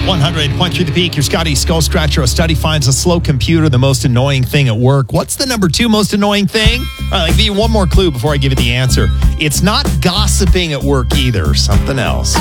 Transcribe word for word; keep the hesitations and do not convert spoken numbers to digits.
one hundred point three The Peak, your Scotty Skull Scratcher. A study finds a slow computer the most annoying thing at work. What's the number two most annoying thing? All right, I'll give you one more clue before I give you the answer. It's not gossiping at work either. Something else.